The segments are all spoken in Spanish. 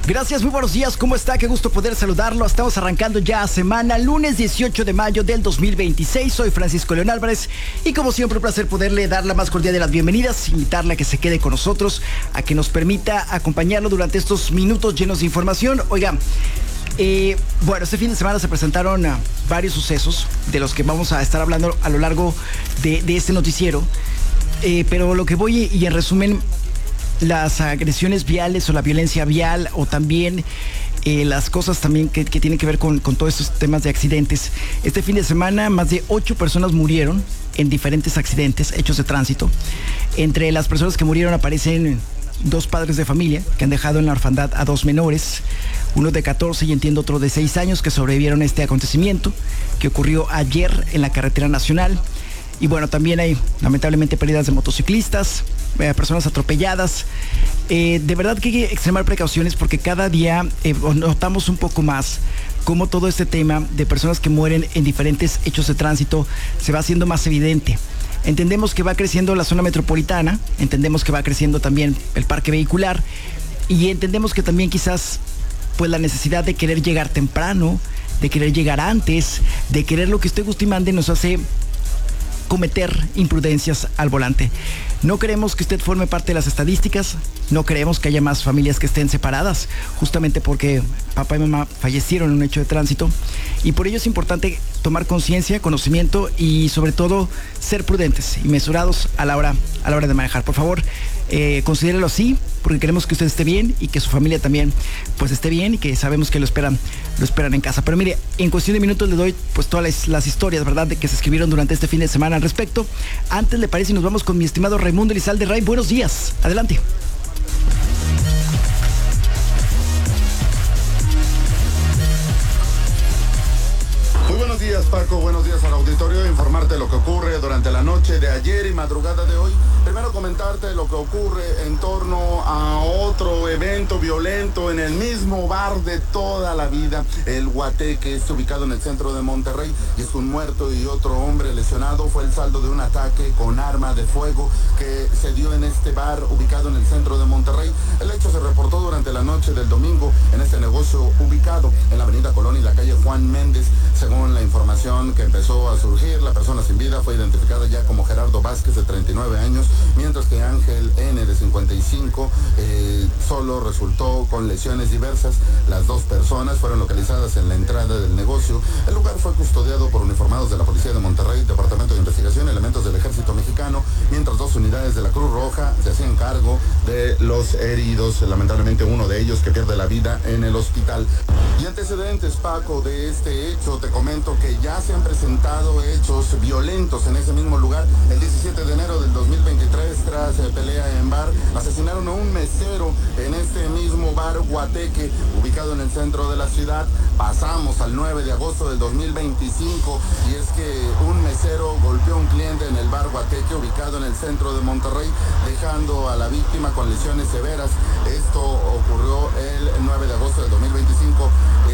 Gracias, muy buenos días, ¿cómo está? Qué gusto poder saludarlo. Estamos arrancando ya semana, lunes 18 de mayo del 2026. Soy Francisco León Álvarez y como siempre un placer poderle dar la más cordial de las bienvenidas, invitarle a que se quede con nosotros, a que nos permita acompañarlo durante estos minutos llenos de información. Oiga, bueno, este fin de semana se presentaron varios sucesos de los que vamos a estar hablando a lo largo de este noticiero, pero lo que voy y en resumen, las agresiones viales o la violencia vial o también las cosas también que tienen que ver con todos estos temas de accidentes. Este fin de semana más de 8 personas murieron en diferentes accidentes, hechos de tránsito. Entre las personas que murieron aparecen 2 padres de familia que han dejado en la orfandad a 2 menores, uno de 14 y entiendo otro de 6 años que sobrevivieron a este acontecimiento que ocurrió ayer en la carretera nacional. Y bueno, también hay lamentablemente pérdidas de motociclistas, personas atropelladas. De verdad que hay que extremar precauciones porque cada día notamos un poco más cómo todo este tema de personas que mueren en diferentes hechos de tránsito se va haciendo más evidente. Entendemos que va creciendo la zona metropolitana, entendemos que va creciendo también el parque vehicular y entendemos que también quizás pues la necesidad de querer llegar temprano, de querer llegar antes, de querer lo que usted guste y mande nos hace cometer imprudencias al volante. No queremos que usted forme parte de las estadísticas, no queremos que haya más familias que estén separadas, justamente porque papá y mamá fallecieron en un hecho de tránsito, y por ello es importante tomar conciencia, conocimiento y sobre todo ser prudentes y mesurados a la hora de manejar. Por favor, considérelo así, porque queremos que usted esté bien y que su familia también pues esté bien y que sabemos que lo esperan en casa. Pero mire, en cuestión de minutos le doy pues todas las historias, ¿verdad?, de que se escribieron durante este fin de semana al respecto. Antes, ¿le parece y nos vamos con mi estimado Raimundo Elizalde? Ray, buenos días, adelante. Muy buenos días, Paco, buenos días al auditorio. Informarte lo que ocurre durante la noche de ayer y madrugada de hoy. Primero comentarte lo que ocurre en torno a otro evento violento en el mismo bar de toda la vida, el Guateque, está ubicado en el centro de Monterrey y es un muerto y otro hombre lesionado. Fue el saldo de un ataque con arma de fuego que se dio en este bar ubicado en el centro de Monterrey. El hecho se reportó durante la noche del domingo en este negocio ubicado en la avenida Colón y la calle Juan Méndez. Según la información que empezó a surgir, la persona sin vida fue identificada ya como Gerardo Vázquez, de 39 años, mientras que Ángel N, de 55, solo resultó con lesiones diversas. Las 2 personas fueron localizadas en la entrada del negocio. El lugar fue custodiado por uniformados de la Policía de Monterrey, Departamento de Investigación, elementos del Ejército Mexicano, mientras 2 unidades de la Cruz Roja se hacían cargo de los heridos, lamentablemente uno de ellos que pierde la vida en el hospital. Y antecedentes, Paco, de este hecho, te comento que ya se han presentado hechos violentos en ese mismo lugar. El 17 de enero del 2023, tras pelea en bar, asesinaron a un mesero en este mismo bar Guateque, ubicado en el centro de la ciudad. Pasamos al 9 de agosto del 2025 y es que un mesero golpeó a un cliente en el bar Guateque, ubicado en el centro de Monterrey, dejando a la víctima con lesiones severas. Esto ocurrió el 9 de agosto del 2025.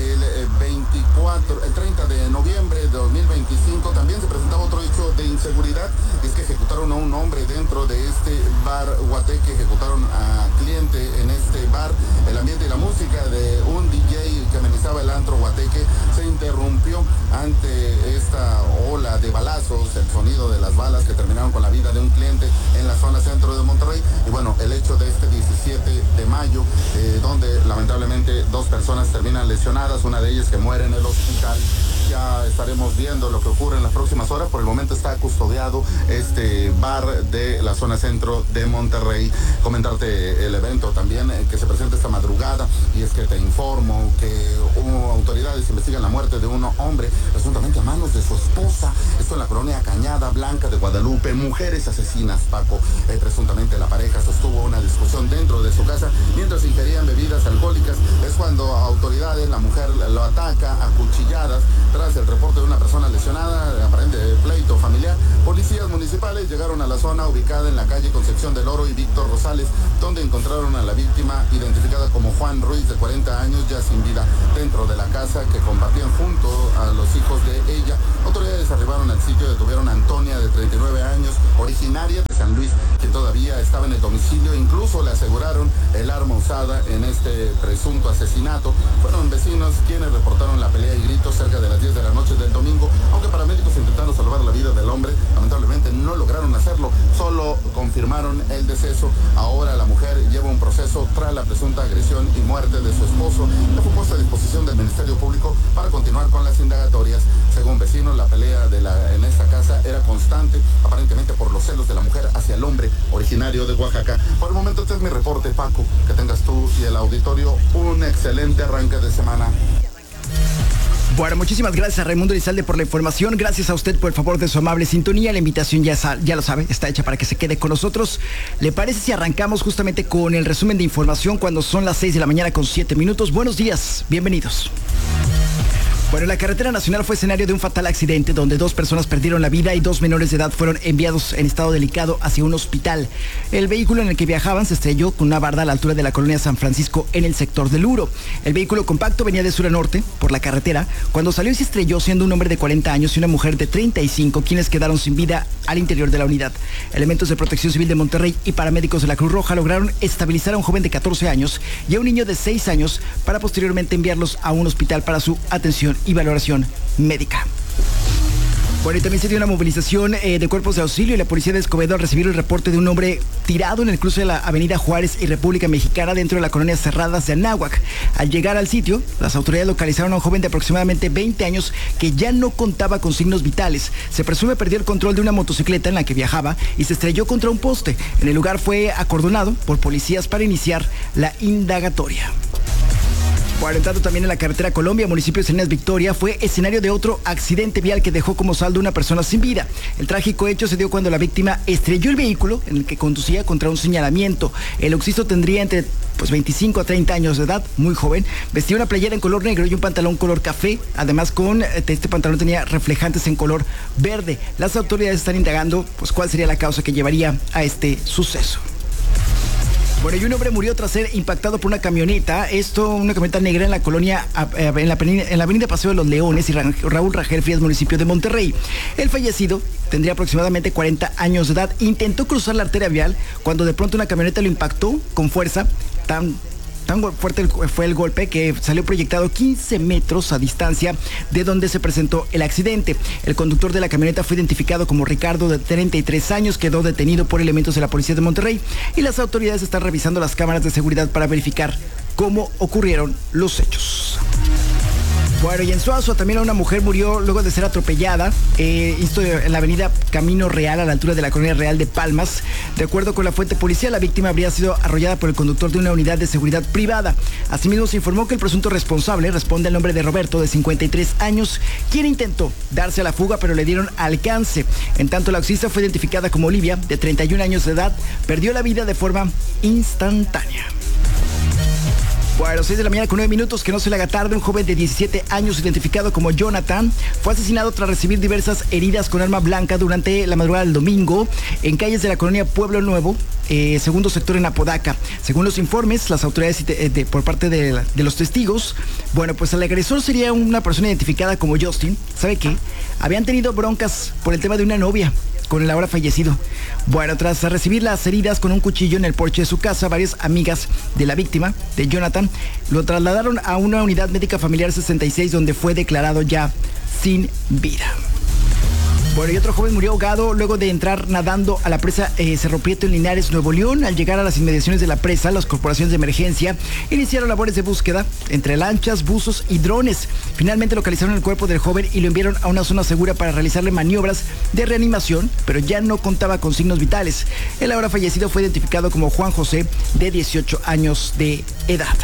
El 30 de noviembre de 2025 también se presentaba otro hecho de inseguridad, y es que ejecutaron a un hombre dentro de este bar Guateque, ejecutaron a cliente en este bar. El ambiente y la música de un DJ que amenizaba el antro Guateque se interrumpió ante esta ola de balazos, el sonido de las balas que terminaron con la vida de un cliente en la zona centro de Monterrey. Y bueno, el hecho de este 17 de mayo, donde lamentablemente 2 personas terminan lesionadas, una de ellas que muere en el hospital. Ya estaremos viendo lo que ocurre en las próximas horas. Por el momento está custodiado este bar de la zona centro de Monterrey. Comentarte el evento también que se presenta esta madrugada, y es que te informo que autoridades investigan la muerte de un hombre presuntamente a manos de su esposa. Esto en la colonia Cañada Blanca de Guadalupe. Mujeres asesinas, Paco. Presuntamente la pareja sostuvo una discusión dentro de su casa mientras ingerían bebidas alcohólicas. Es cuando autoridades, la mujer lo ataca a cuchilladas. Tras el reporte de una persona lesionada, aparente pleito familiar, policías municipales llegaron a la zona ubicada en la calle Concepción del Oro y Víctor Rosales, donde encontraron a la víctima identificada como Juan Ruiz, de 40 años, ya sin vida, dentro de la casa que compartían junto a los hijos de ella. Autoridades arribaron al sitio, detuvieron a Antonia, de 39 años, originaria de San Luis, quien todavía estaba en el domicilio. Incluso le aseguraron el arma usada acusada en este presunto asesinato. Fueron vecinos quienes reportaron la pelea y gritos cerca de las 10 de la noche del domingo, aunque paramédicos intentaron salvar la vida del hombre, lamentablemente no lograron hacerlo, solo confirmaron el deceso. Ahora la mujer lleva un proceso tras la presunta agresión y muerte de su esposo, que fue puesta a disposición del Ministerio Público para continuar con las indagatorias. Según vecinos, la pelea en esta casa era constante, aparentemente por los celos de la mujer hacia el hombre originario de Oaxaca. Por el momento este es mi reporte, Paco. Que tengas tú y el auditorio un excelente arranque de semana. Bueno, muchísimas gracias a Raimundo Elizalde por la información. Gracias a usted por el favor de su amable sintonía. La invitación ya lo sabe, está hecha para que se quede con nosotros. ¿Le parece si arrancamos justamente con el resumen de información cuando son las 6 de la mañana con 7 minutos? Buenos días, bienvenidos. Bueno, la carretera nacional fue escenario de un fatal accidente donde 2 personas perdieron la vida y 2 menores de edad fueron enviados en estado delicado hacia un hospital. El vehículo en el que viajaban se estrelló con una barda a la altura de la colonia San Francisco en el sector del Uro. El vehículo compacto venía de sur a norte por la carretera cuando salió y se estrelló, siendo un hombre de 40 años y una mujer de 35 quienes quedaron sin vida al interior de la unidad. Elementos de Protección Civil de Monterrey y paramédicos de la Cruz Roja lograron estabilizar a un joven de 14 años y a un niño de 6 años para posteriormente enviarlos a un hospital para su atención y valoración médica. Bueno, y también se dio una movilización de cuerpos de auxilio y la policía de Escobedo al recibir el reporte de un hombre tirado en el cruce de la avenida Juárez y República Mexicana dentro de la colonia Cerradas de Anáhuac. Al llegar al sitio, las autoridades localizaron a un joven de aproximadamente 20 años que ya no contaba con signos vitales. Se presume perdió el control de una motocicleta en la que viajaba y se estrelló contra un poste. En el lugar fue acordonado por policías para iniciar la indagatoria. Bueno, en tanto también en la carretera Colombia, municipio de Salinas Victoria, fue escenario de otro accidente vial que dejó como saldo una persona sin vida. El trágico hecho se dio cuando la víctima estrelló el vehículo en el que conducía contra un señalamiento. El occiso tendría entre 25 a 30 años de edad, muy joven. Vestía una playera en color negro y un pantalón color café. Además, este pantalón tenía reflejantes en color verde. Las autoridades están indagando cuál sería la causa que llevaría a este suceso. Bueno, y un hombre murió tras ser impactado por una camioneta. Una camioneta negra en la colonia, en la avenida Paseo de los Leones y Raúl Rangel Frías, municipio de Monterrey. El fallecido tendría aproximadamente 40 años de edad. Intentó cruzar la arteria vial cuando de pronto una camioneta lo impactó con fuerza. Tan fuerte fue el golpe que salió proyectado 15 metros a distancia de donde se presentó el accidente. El conductor de la camioneta fue identificado como Ricardo, de 33 años, quedó detenido por elementos de la policía de Monterrey y las autoridades están revisando las cámaras de seguridad para verificar cómo ocurrieron los hechos. Bueno, y en Suazo también una mujer murió luego de ser atropellada, esto en la avenida Camino Real, a la altura de la colonia Real de Palmas. De acuerdo con la fuente policial, la víctima habría sido arrollada por el conductor de una unidad de seguridad privada. Asimismo, se informó que el presunto responsable responde al nombre de Roberto, de 53 años, quien intentó darse a la fuga, pero le dieron alcance. En tanto, la occiso fue identificada como Olivia, de 31 años de edad, perdió la vida de forma instantánea. Bueno, 6 de la mañana con 9 minutos, que no se le haga tarde. Un joven de 17 años identificado como Jonathan fue asesinado tras recibir diversas heridas con arma blanca durante la madrugada del domingo en calles de la colonia Pueblo Nuevo, segundo sector en Apodaca. Según los informes, las autoridades por parte de los testigos, bueno, pues el agresor sería una persona identificada como Justin. ¿Sabe qué? Habían tenido broncas por el tema de una novia con el ahora fallecido. Bueno, tras recibir las heridas con un cuchillo en el porche de su casa, varias amigas de la víctima, de Jonathan, lo trasladaron a una unidad médica familiar 66, donde fue declarado ya sin vida. Bueno, y otro joven murió ahogado luego de entrar nadando a la presa Cerro Prieto en Linares, Nuevo León. Al llegar a las inmediaciones de la presa, las corporaciones de emergencia iniciaron labores de búsqueda entre lanchas, buzos y drones. Finalmente localizaron el cuerpo del joven y lo enviaron a una zona segura para realizarle maniobras de reanimación, pero ya no contaba con signos vitales. El ahora fallecido fue identificado como Juan José, de 18 años de edad.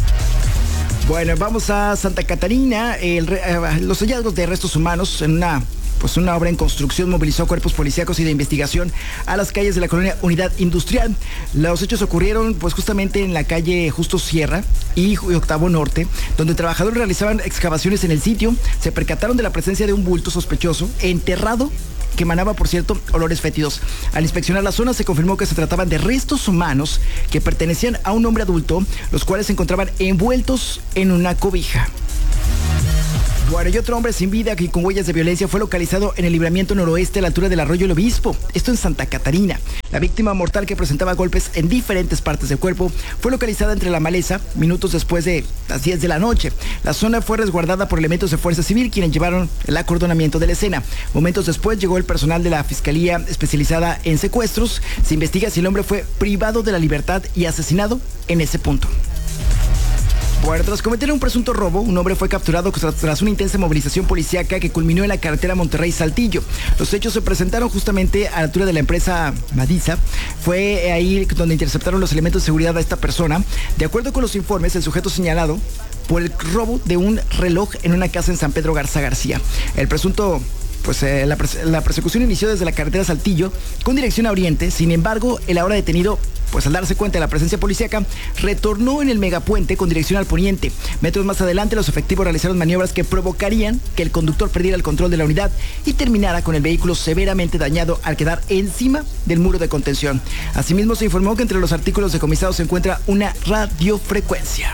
Bueno, vamos a Santa Catarina. Los hallazgos de restos humanos en una obra en construcción movilizó cuerpos policíacos y de investigación a las calles de la colonia Unidad Industrial. Los hechos ocurrieron justamente en la calle Justo Sierra y Octavo Norte, donde trabajadores realizaban excavaciones en el sitio. Se percataron de la presencia de un bulto sospechoso enterrado que emanaba, por cierto, olores fétidos. Al inspeccionar la zona se confirmó que se trataban de restos humanos que pertenecían a un hombre adulto, los cuales se encontraban envueltos en una cobija. Bueno, y otro hombre sin vida y con huellas de violencia fue localizado en el libramiento noroeste a la altura del arroyo El Obispo, esto en Santa Catarina. La víctima mortal, que presentaba golpes en diferentes partes del cuerpo, fue localizada entre la maleza minutos después de las 10 de la noche. La zona fue resguardada por elementos de Fuerza Civil, quienes llevaron el acordonamiento de la escena. Momentos después llegó el personal de la Fiscalía especializada en secuestros. Se investiga si el hombre fue privado de la libertad y asesinado en ese punto. Bueno, tras cometer un presunto robo, un hombre fue capturado tras una intensa movilización policíaca que culminó en la carretera Monterrey-Saltillo. Los hechos se presentaron justamente a la altura de la empresa Madisa. Fue ahí donde interceptaron los elementos de seguridad a esta persona. De acuerdo con los informes, el sujeto señalado por el robo de un reloj en una casa en San Pedro Garza García. El presunto... la persecución inició desde la carretera Saltillo con dirección a Oriente. Sin embargo, el ahora detenido, pues al darse cuenta de la presencia policíaca, retornó en el megapuente con dirección al poniente. Metros más adelante, los efectivos realizaron maniobras que provocarían que el conductor perdiera el control de la unidad y terminara con el vehículo severamente dañado al quedar encima del muro de contención. Asimismo, se informó que entre los artículos decomisados se encuentra una radiofrecuencia.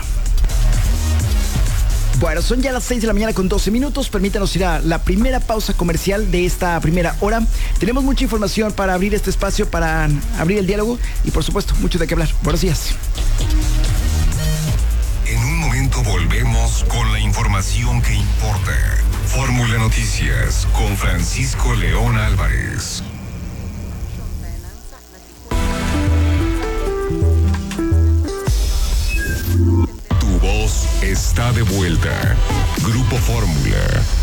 Bueno, son ya las 6 de la mañana con 12 minutos. Permítanos ir a la primera pausa comercial de esta primera hora. Tenemos mucha información para abrir este espacio, para abrir el diálogo y, por supuesto, mucho de qué hablar. Buenos días. En un momento volvemos con la información que importa. Fórmula Noticias con Francisco León Álvarez. Está de vuelta. Grupo Fórmula.